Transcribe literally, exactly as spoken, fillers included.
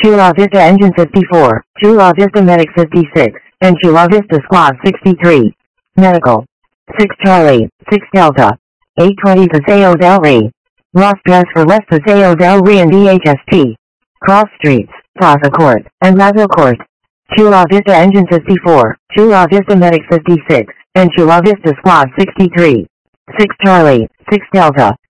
Chula Vista Engine fifty-four, Chula Vista Medic fifty-six, and Chula Vista Squad sixty-three. Medical. six Charlie, six Delta. eight twenty Paseo del Rey. Los Tres for West Paseo del Rey and D H S T. Cross Streets, Plaza Court, and Lazo Court. Chula Vista Engine fifty-four, Chula Vista Medic fifty-six, and Chula Vista Squad sixty-three. six Charlie, six Delta.